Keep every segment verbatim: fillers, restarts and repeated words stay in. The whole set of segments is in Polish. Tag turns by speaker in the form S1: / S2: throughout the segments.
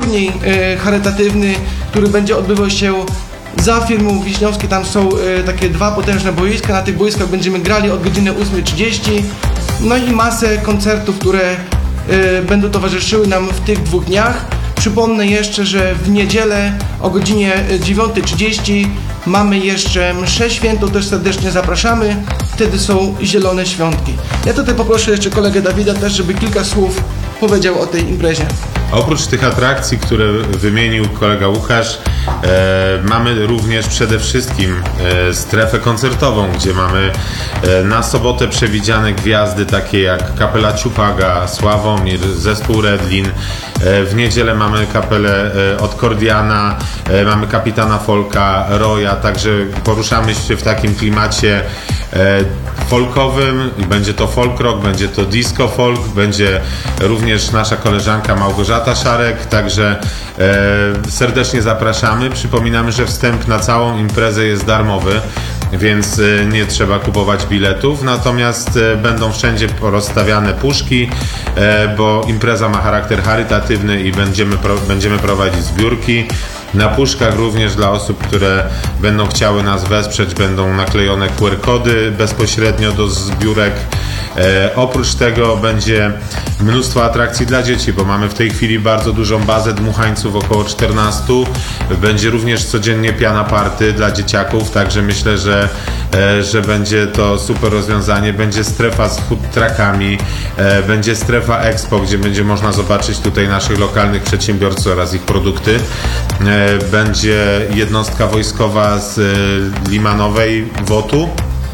S1: turniej e, charytatywny, który będzie odbywał się za firmą Wiśniowskiej. Tam są e, takie dwa potężne boiska, na tych boiskach będziemy grali od godziny ósmej trzydzieści. No i masę koncertów, które e, będą towarzyszyły nam w tych dwóch dniach. Przypomnę jeszcze, że w niedzielę o godzinie dziewiątej trzydzieści mamy jeszcze mszę świętą, też serdecznie zapraszamy. Wtedy są zielone świątki. Ja tutaj poproszę jeszcze kolegę Dawida też, żeby kilka słów powiedział o tej imprezie.
S2: Oprócz tych atrakcji, które wymienił kolega Łukasz, e, mamy również przede wszystkim e, strefę koncertową, gdzie mamy e, na sobotę przewidziane gwiazdy takie jak kapela Ciupaga, Sławomir, zespół Redlin. E, w niedzielę mamy kapelę e, od Kordiana, e, mamy kapitana Folka, Roya, także poruszamy się w takim klimacie e, folkowym. Będzie to folk rock, będzie to disco folk, będzie również nasza koleżanka Małgorzata Szarek, także e, serdecznie zapraszamy. Przypominamy, że wstęp na całą imprezę jest darmowy, więc e, nie trzeba kupować biletów, natomiast e, będą wszędzie porozstawiane puszki, e, bo impreza ma charakter charytatywny i będziemy, pro, będziemy prowadzić zbiórki. Na puszkach również dla osób, które będą chciały nas wesprzeć, będą naklejone Q R kody bezpośrednio do zbiórek. E, oprócz tego będzie mnóstwo atrakcji dla dzieci, bo mamy w tej chwili bardzo dużą bazę dmuchańców, około czternastu. Będzie również codziennie piana party dla dzieciaków, także myślę, że, e, że będzie to super rozwiązanie. Będzie strefa z food truckami, e, będzie strefa expo, gdzie będzie można zobaczyć tutaj naszych lokalnych przedsiębiorców oraz ich produkty. E, będzie jednostka wojskowa z e, Limanowej WOT-u.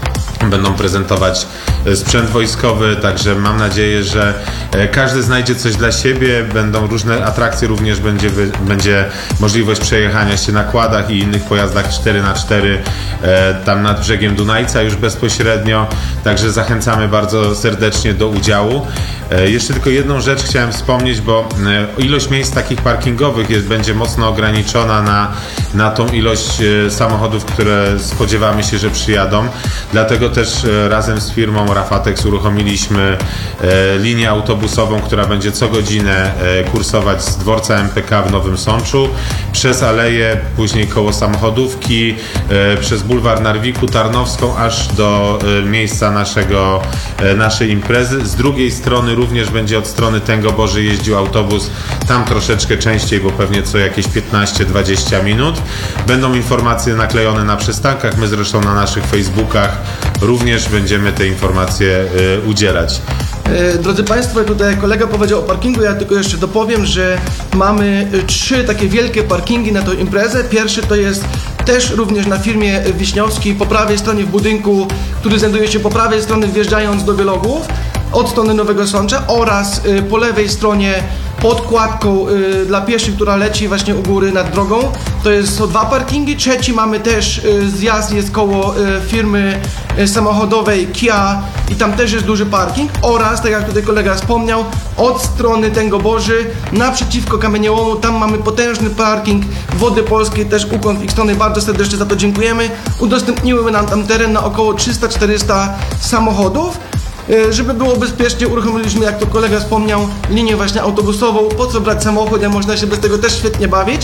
S2: Będą prezentować sprzęt wojskowy, także mam nadzieję, że każdy znajdzie coś dla siebie. Będą różne atrakcje, również będzie, będzie możliwość przejechania się na quadach i innych pojazdach cztery na cztery tam nad brzegiem Dunajca już bezpośrednio, także zachęcamy bardzo serdecznie do udziału. Jeszcze tylko jedną rzecz chciałem wspomnieć, bo ilość miejsc takich parkingowych jest, będzie mocno ograniczona na, na tą ilość samochodów, które spodziewamy się, że przyjadą, dlatego też razem z firmą Rafatex uruchomiliśmy e, linię autobusową, która będzie co godzinę e, kursować z dworca M P K w Nowym Sączu przez Aleję, później koło Samochodówki, e, przez bulwar Narwiku, Tarnowską, aż do e, miejsca naszego, e, naszej imprezy. Z drugiej strony również będzie od strony Tęgoborzy jeździł autobus, tam troszeczkę częściej, bo pewnie co jakieś piętnaście dwadzieścia minut. Będą informacje naklejone na przystankach, my zresztą na naszych Facebookach również będziemy te informacje y, udzielać.
S1: Drodzy Państwo, tutaj kolega powiedział o parkingu, ja tylko jeszcze dopowiem, że mamy trzy takie wielkie parkingi na tą imprezę. Pierwszy to jest też również na firmie Wiśniowskiej, po prawej stronie w budynku, który znajduje się po prawej stronie wjeżdżając do Wielogłów, od strony Nowego Sącza, oraz y, po lewej stronie pod kładką y, dla pieszych, która leci właśnie u góry nad drogą. To jest, są dwa parkingi. Trzeci mamy też y, zjazd, jest koło y, firmy y, samochodowej Kia i tam też jest duży parking. Oraz, tak jak tutaj kolega wspomniał, od strony Tęgoborzy naprzeciwko Kamieniołomu, tam mamy potężny parking Wody Polskiej, też ukłon w ich stronę, bardzo serdecznie za to dziękujemy. Udostępniły nam tam teren na około trzysta czterysta samochodów. Żeby było bezpiecznie, uruchomiliśmy, jak to kolega wspomniał, linię właśnie autobusową. Po co brać samochód, jak można się bez tego też świetnie bawić.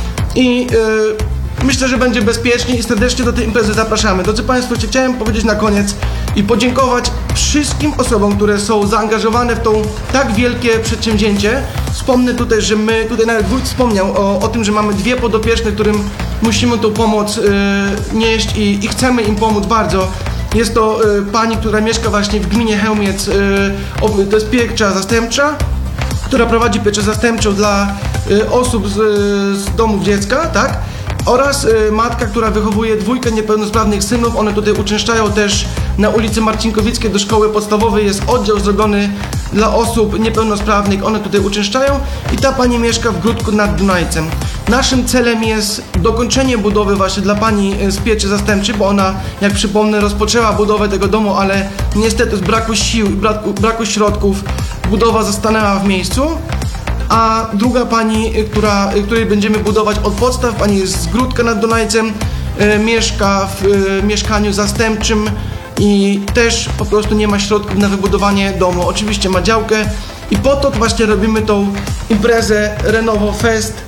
S1: I yy, myślę, że będzie bezpiecznie i serdecznie do tej imprezy zapraszamy. Drodzy Państwo, chciałem powiedzieć na koniec i podziękować wszystkim osobom, które są zaangażowane w tą tak wielkie przedsięwzięcie. Wspomnę tutaj, że my, tutaj nawet wójt wspomniał o, o tym, że mamy dwie podopieczne, którym musimy tą pomoc yy, nieść i, i chcemy im pomóc bardzo. Jest to y, pani, która mieszka właśnie w gminie Chełmiec, y, o, to jest piecza zastępcza, która prowadzi pieczę zastępczą dla y, osób z, z domów dziecka, tak? Oraz y, matka, która wychowuje dwójkę niepełnosprawnych synów. One tutaj uczęszczają też na ulicy Marcinkowickiej do szkoły podstawowej. Jest oddział zrobiony dla osób niepełnosprawnych. One tutaj uczęszczają i ta pani mieszka w Gródku nad Dunajcem. Naszym celem jest dokończenie budowy właśnie dla pani z pieczy zastępczej, bo ona, jak przypomnę, rozpoczęła budowę tego domu, ale niestety z braku sił i braku, braku środków budowa zastanęła w miejscu. A druga pani, która, której będziemy budować od podstaw, pani jest z Gródka nad Dunajcem, e, mieszka w e, mieszkaniu zastępczym i też po prostu nie ma środków na wybudowanie domu. Oczywiście ma działkę i po to właśnie robimy tą imprezę Renovo Fest.